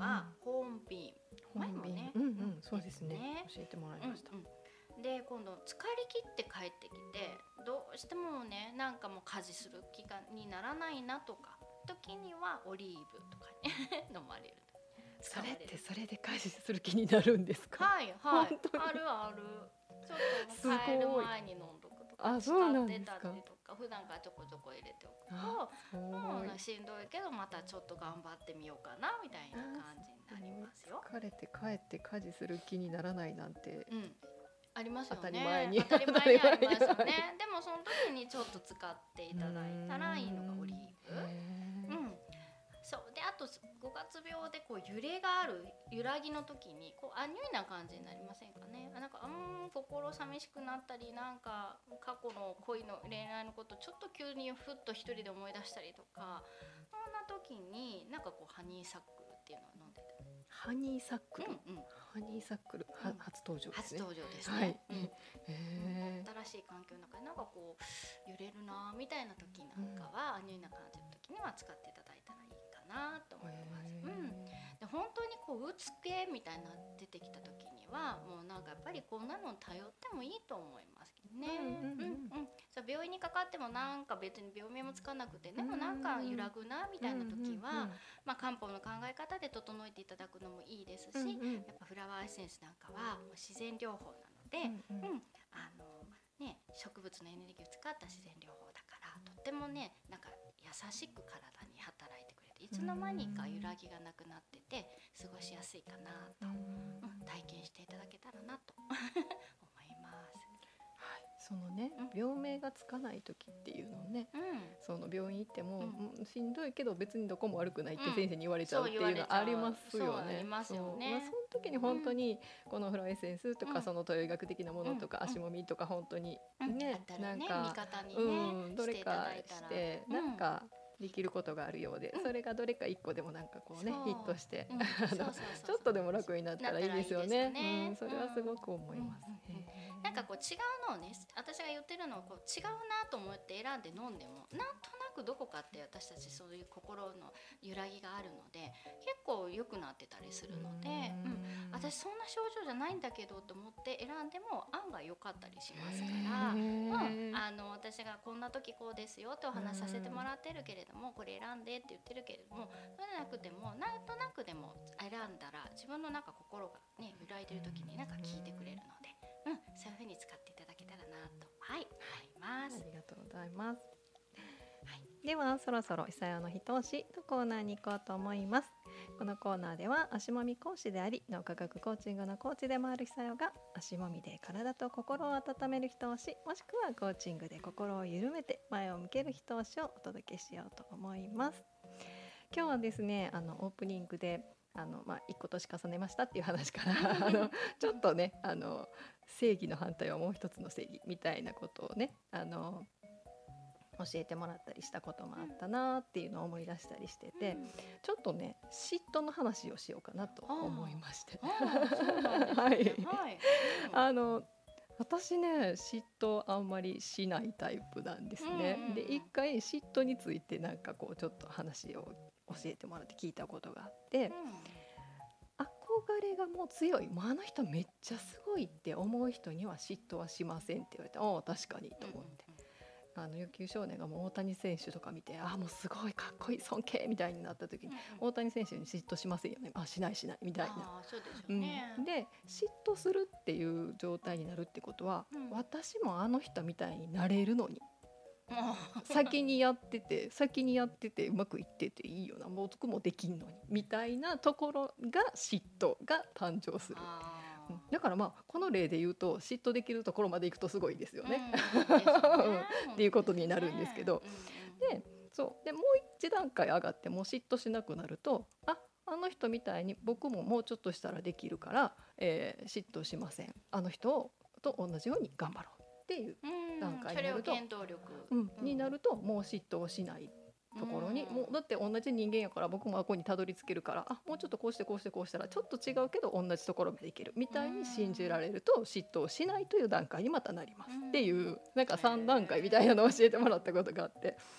は本便、前もね、 そうですね、教えてもらいました。 で今度疲れ切って帰ってきてどうしてもねなんかもう家事する気にならないなとか時にはオリーブとかね飲まれる。 それってそれで家事する気になるんですか？ はいはい、あるある。ちょっと帰る前に飲んどくとか使ってたりとか普段からちょこちょこ入れておくとしんどいけどまたちょっと頑張ってみようかなみたいな感じになりますよ。 疲れて帰って家事する気にならないなんて、 ありますよね。 当たり前にありますよね。でもその時にちょっと使っていただいたらいいのがオリーブ。そうであと五月病でこう揺れがある揺らぎの時にこうアニュイな感じになりませんかね。なんか心寂しくなったりなんか過去の恋の恋愛のことちょっと急にふっと一人で思い出したりとかそんな時になんかこうハニーサックルっていうのを飲んでて。 ハニーサックル、ハニーサックル、初登場ですね。 初登場ですね。新しい環境の中でなんかこう揺れるなみたいな時なんかは、アニュイな感じの時には使っていただいたらいいかなと思います。で本当にこううつけみたいな出てきた時にはもうなんかやっぱりこんなの頼ってもいいと思いますけどね。病院にかかってもなんか別に病名もつかなくてでもなんか揺らぐなみたいな時は、漢方の考え方で整えていただくのもいいですし、やっぱフラワーエッセンスなんかはもう自然療法なので、植物のエネルギーを使った自然療法だからとってもねなんか優しく体に働いてくれていつの間にか揺らぎがなくなってて過ごしやすいかなと、体験していただけたらなと思います。 そのね、病名がつかない時っていうのをね、その病院行っても、しんどいけど別にどこも悪くないって先生に言われちゃうっていうのありますよね。その時に本当にこのフラワーエッセンスとか、その東洋医学的なものとか、足もみとか本当にね、なんかどれかしてなんかできることがあるようで、それがどれか一個でもなんかこうねヒットしてちょっとでも楽になったらいいですよね。それはすごく思いますね。 なんかこう違うのをね私が言ってるのをこう違うなと思って選んで飲んでもなんとなくどこかって私たちそういう心の揺らぎがあるので結構良くなってたりするので、私そんな症状じゃないんだけどと思って選んでも案外良かったりしますから、私がこんな時こうですよってお話しさせてもらってるけれどもこれ選んでって言ってるけれどもそうじゃなくてもなんとなくでも選んだら自分のなんか心がね揺らいでる時になんか聞いてくれるので。そういう風に使っていただけたらなと、思います。 ありがとうございます。ではそろそろいさよのひとおしのコーナーに行こうと思います。このコーナーでは足もみ講師であり脳科学コーチングのコーチでもあるひさよが足もみで体と心を温めるひとおしもしくはコーチングで心を緩めて前を向けるひとおしをお届けしようと思います。今日はですねオープニングで1個年重ねましたっていう話からちょっとね正義の反対はもう一つの正義みたいなことをね教えてもらったりしたこともあったなっていうのを思い出したりしてて、ちょっとね嫉妬の話をしようかなと思いまして。私ね嫉妬あんまりしないタイプなんですね。で一回嫉妬についてなんかこうちょっと話を教えてもらって聞いたことがあって、憧れがもう強いあの人めっちゃすごいって思う人には嫉妬はしませんって言われて確かにと思って、野球少年がもう大谷選手とか見てもうすごいかっこいい尊敬みたいになった時に、大谷選手に嫉妬しませんよね。しないみたいな。 そうですよね。 で嫉妬するっていう状態になるってことは、私もあの人みたいになれるのに先にやっててうまくいってていいよな僕もできんのにみたいなところが嫉妬が誕生する。だからこの例で言うと嫉妬できるところまでいくとすごいですよね、っていうことになるんですけど、でもう一段階上がってもう嫉妬しなくなるとあの人みたいに僕ももうちょっとしたらできるから、嫉妬しません。あの人と同じように頑張ろうっていう段階になると、になるともう嫉妬をしないところに、もうだって同じ人間やから僕もあこにたどり着けるからもうちょっとこうしてこうしてこうしたらちょっと違うけど同じところまでいけるみたいに信じられると嫉妬をしないという段階にまたなりますっていうなんか3段階みたいなのを教えてもらったことがあって、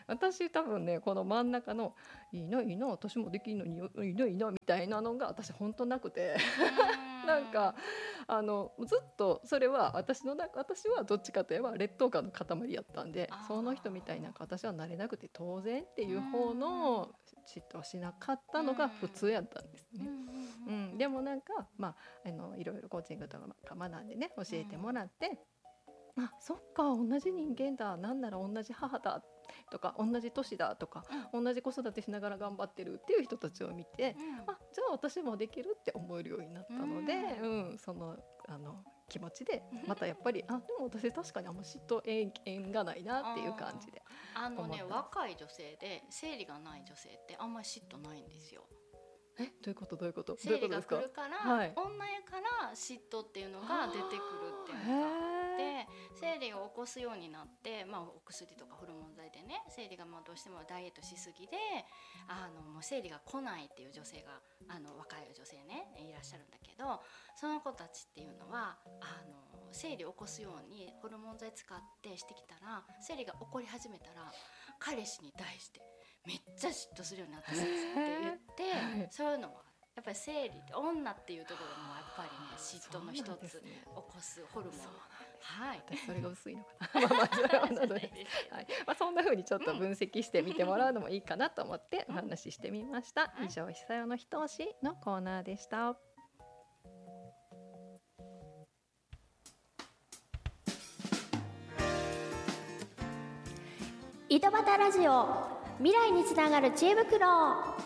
私多分ねこの真ん中のいいないいな私もできるのにいいないいなみたいなのが私本当なくてなんかずっとそれは私はどっちかといえば劣等感の塊やったんで、その人みたいな私はなれなくて当然っていう方の嫉妬をしなかったのが普通やったんですね。でもなんか、いろいろコーチングとか学んでね教えてもらって、あ、そっか同じ人間だ、なんなら同じ母だとか同じ年だとか、同じ子育てしながら頑張ってるっていう人たちを見て、じゃあ私もできるって思えるようになったので、その気持ちでまたやっぱりでも私確かにあんま嫉妬縁がないなっていう感じで若い女性で生理がない女性ってあんまり嫉妬ないんですよ。 どういうこと生理が来るから、女やから嫉妬っていうのが出てくるっていうのがあって、生理を起こすようになって、お薬とかホルモン剤でね生理がどうしてもダイエットしすぎでもう生理が来ないっていう女性が若い女性ねいらっしゃるんだけど、その子たちっていうのは生理を起こすようにホルモン剤使ってしてきたら、生理が起こり始めたら彼氏に対してめっちゃ嫉妬するようになったんですって言って、そういうのはやっぱり生理って女っていうところもやっぱりね嫉妬の一つ起こすホルモン。 私それが薄いのかなそんな風にちょっと分析してみてもらうのもいいかなと思ってお話ししてみました。以上、久代の一押しのコーナーでした。 井戸端ラジオ、未来につながる知恵袋。